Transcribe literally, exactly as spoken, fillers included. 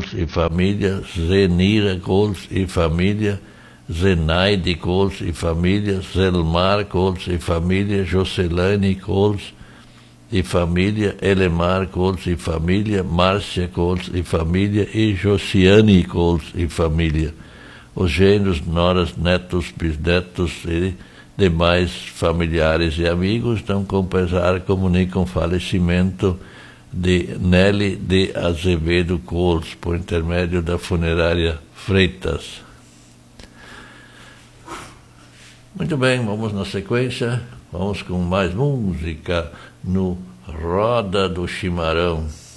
Coles e família, Zenira Coles e família, Zenaide Coles e família, Zelmar Coles e família, Jocelane Coles e família, Elemar Coles e família, Márcia Coles e família e Josiane Coles e família. Os genros, noras, netos, bisnetos e demais familiares e amigos, tão com pesar, comunicam o falecimento de Nelly de Azevedo Coles, por intermédio da funerária Freitas. Muito bem, vamos na sequência, vamos com mais música no Roda do Chimarrão.